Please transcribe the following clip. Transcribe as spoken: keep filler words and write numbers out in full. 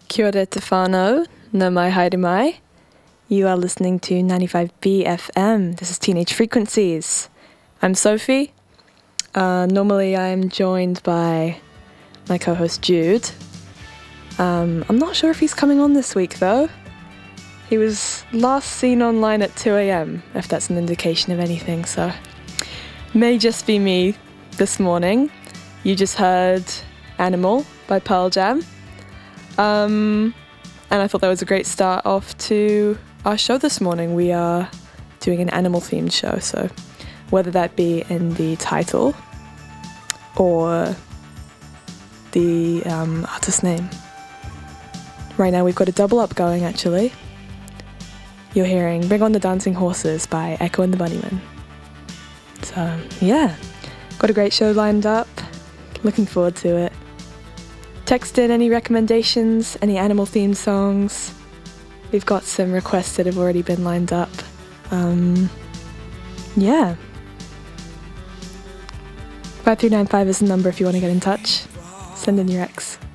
Kia ora te whānau, nā mai haere mai. You are listening to ninety-five B F M. This is Teenage Frequencies. I'm Sophie. Uh, normally I'm joined by my co-host Jude. Um, I'm not sure if he's coming on this week though. He was last seen online at two a.m, if that's an indication of anything, so may just be me this morning. You just heard Animal by Pearl Jam. Um, and I thought that was a great start off to our show this morning. We are doing an animal themed show, so whether that be in the title or the um, artist name. Right now we've got a double up going actually. You're hearing Bring on the Dancing Horses by Echo and the Bunnymen. So yeah, got a great show lined up. Looking forward to it. Text in any recommendations, any animal themed songs. We've got some requests that have already been lined up. Um, yeah. five three nine five is the number if you want to get in touch. Send in your ex.